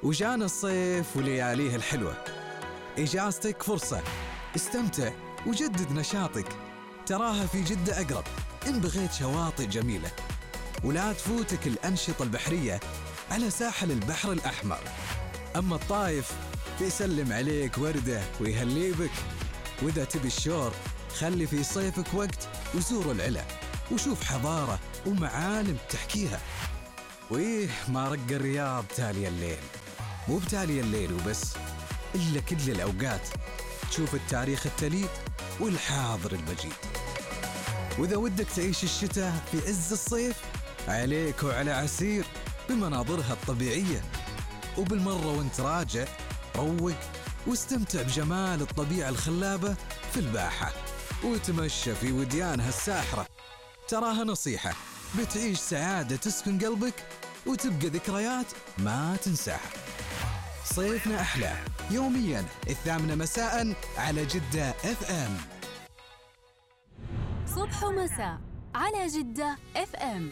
وجانا الصيف ولياليه الحلوة. إجازتك فرصة، استمتع وجدد نشاطك، تراها في جدة أقرب إن بغيت شواطئ جميلة. ولا تفوتك الأنشطة البحرية على ساحل البحر الأحمر. أما الطايف بيسلم عليك وردة ويهلي بك. وإذا تبي الشور خلي في صيفك وقت وزور العلا وشوف حضارة ومعالم تحكيها. وإيه ما رق الرياض تالي الليل، مو بتالي الليل وبس، إلا كل الأوقات تشوف التاريخ التليد والحاضر المجيد. وإذا ودك تعيش الشتاء في عز الصيف عليك وعلى عسير بمناظرها الطبيعية. وبالمرة وانت راجع روق واستمتع بجمال الطبيعة الخلابة في الباحة وتمشى في وديانها الساحرة. تراها نصيحة بتعيش سعادة تسكن قلبك وتبقى ذكريات ما تنساها. صيفنا أحلى يوميا 8 مساء على جدة اف ام. صبح ومساء على جدة اف ام.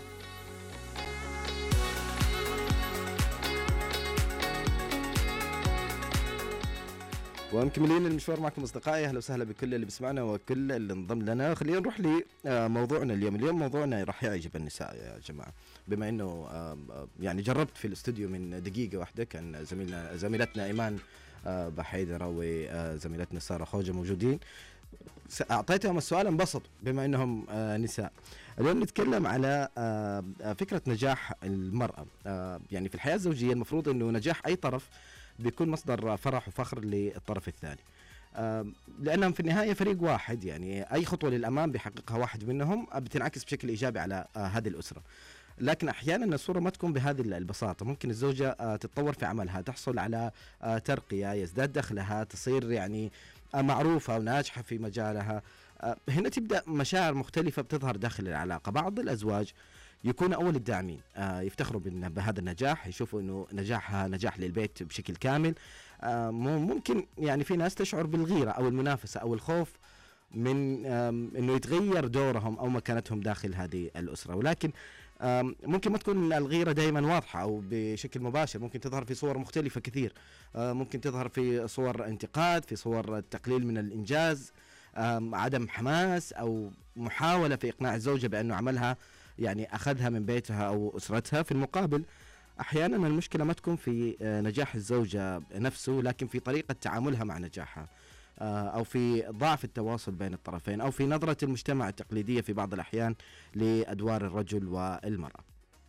ومكملين المشوار معكم أصدقائي. أهلا وسهلا بكل اللي بيسمعنا وكل اللي انضم لنا. خلينا نروح لموضوعنا اليوم موضوعنا راح يعجب النساء يا جماعة، بما أنه يعني جربت في الاستوديو من دقيقة واحدة كان زميلتنا إيمان بحيدرة وزميلتنا سارة خوجة موجودين، أعطيتهم السؤال انبسطوا بما أنهم نساء. اليوم نتكلم على فكرة نجاح المرأة. يعني في الحياة الزوجية المفروض أنه نجاح أي طرف بيكون مصدر فرح وفخر للطرف الثاني، لأنهم في النهاية فريق واحد. يعني أي خطوة للأمام بيحققها واحد منهم بتنعكس بشكل إيجابي على هذه الأسرة. لكن أحيانا الصورة ما تكون بهذه البساطة. ممكن الزوجة تتطور في عملها، تحصل على ترقية، يزداد دخلها، تصير يعني معروفة وناجحة في مجالها. هنا تبدأ مشاعر مختلفة بتظهر داخل العلاقة. بعض الأزواج يكون أول الداعمين، يفتخروا بهذا النجاح، يشوفوا أنه نجاحها نجاح للبيت بشكل كامل. ممكن يعني في ناس تشعر بالغيرة أو المنافسة أو الخوف من أنه يتغير دورهم أو مكانتهم داخل هذه الأسرة. ولكن ممكن ما تكون الغيرة دائما واضحة أو بشكل مباشر، ممكن تظهر في صور مختلفة كثير. ممكن تظهر في صور انتقاد، في صور التقليل من الإنجاز، عدم حماس، أو محاولة في إقناع الزوجة بأنه عملها يعني أخذها من بيتها أو أسرتها. في المقابل أحيانا المشكلة ما تكون في نجاح الزوجة نفسه، لكن في طريقة تعاملها مع نجاحها، أو في ضعف التواصل بين الطرفين، أو في نظرة المجتمع التقليدية في بعض الأحيان لأدوار الرجل والمرأة.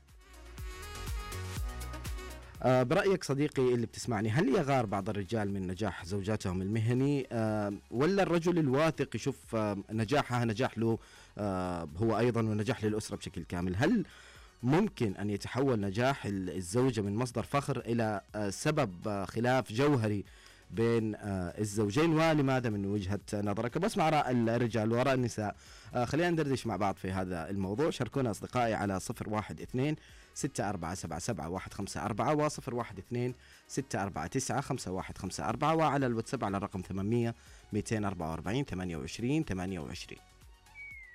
برأيك صديقي اللي بتسمعني، هل يغار بعض الرجال من نجاح زوجاتهم المهني، ولا الرجل الواثق يشوف نجاحها نجاح له هو أيضا ونجاح للأسرة بشكل كامل؟ هل ممكن أن يتحول نجاح الزوجة من مصدر فخر إلى سبب خلاف جوهري بين الزوجين؟ ولماذا من وجهة نظرك؟ بسمع آراء الرجال وآراء النساء. خلينا ندردش مع بعض في هذا الموضوع. شاركونا أصدقائي على 012-6477-154 و012-649-5154 وعلى الواتساب على الرقم 800-244-28-28.